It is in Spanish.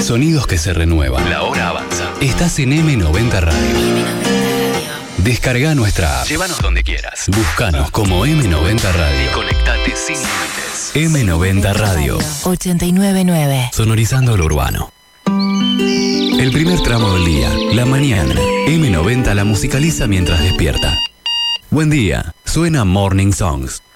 Sonidos que se renuevan. La hora avanza. Estás en M90 Radio. Descarga nuestra app. Llévanos donde quieras. Búscanos como M90 Radio. Conectate sin límites. M90 Radio. 89.9. Sonorizando lo urbano. El primer tramo del día, la mañana. M90 la musicaliza mientras despierta. Buen día. Suena Morning Songs.